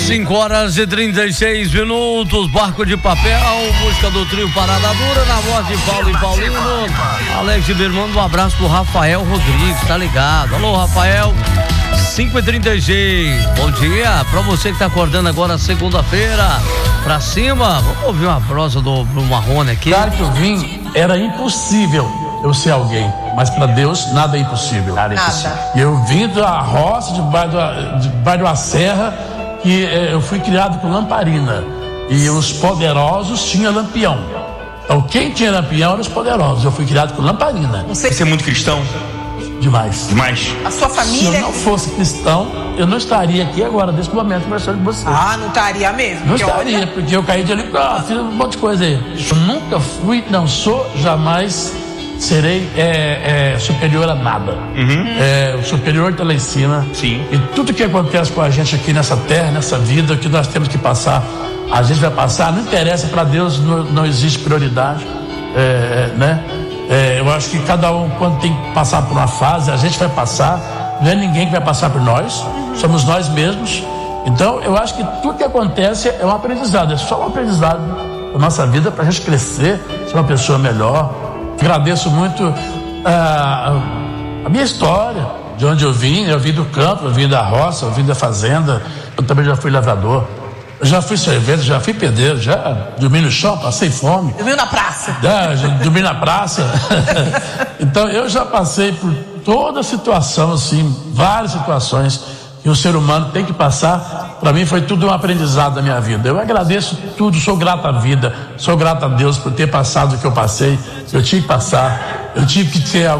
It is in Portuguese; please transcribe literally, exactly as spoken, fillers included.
cinco horas e trinta e seis minutos, Barco de Papel, música do trio Parada Dura, na voz de Paulo e Paulino. Alex Birmando, um abraço pro Rafael Rodrigues, tá ligado? Alô, Rafael, cinco e trinta e seis, bom dia pra você que tá acordando agora segunda-feira, pra cima. Vamos ouvir uma prosa do, do Marrone aqui. Claro que eu vim, era impossível eu ser alguém, mas para Deus nada é impossível. Nada é impossível. E eu vim da roça, debaixo de, debaixo de uma serra, que eh, eu fui criado com lamparina. E os poderosos tinham lampião. Então quem tinha lampião eram os poderosos. Eu fui criado com lamparina. Você é muito cristão? Demais. Demais. A sua família... Se eu não fosse cristão, eu não estaria aqui agora, nesse momento, conversando com você. Ah, não estaria mesmo? Não porque estaria, olha... porque eu caí de ali, ah, fiz um monte de coisa aí. Eu nunca fui, não sou, jamais serei é, é, superior a nada. Uhum. É, o superior está lá em cima. Sim. E tudo que acontece com a gente aqui nessa terra, nessa vida, que nós temos que passar, a gente vai passar, não interessa, para Deus não, não existe prioridade, é, né? É, eu acho que cada um, quando tem que passar por uma fase, a gente vai passar, não é ninguém que vai passar por nós, somos nós mesmos. Então, eu acho que tudo que acontece é um aprendizado, é só um aprendizado da nossa vida para a gente crescer, ser uma pessoa melhor. Agradeço muito ah, a minha história, de onde eu vim. Eu vim do campo, eu vim da roça, eu vim da fazenda, eu também já fui lavrador. Eu já fui servente, já fui pedreiro, já dormi no chão, passei fome. Dormiu na praça? Já, já dormi na praça. Então eu já passei por toda a situação, assim, várias situações que o ser humano tem que passar. Para mim foi tudo um aprendizado da minha vida. Eu agradeço tudo, sou grato à vida, sou grato a Deus por ter passado o que eu passei. Eu tive que passar, eu tive que ter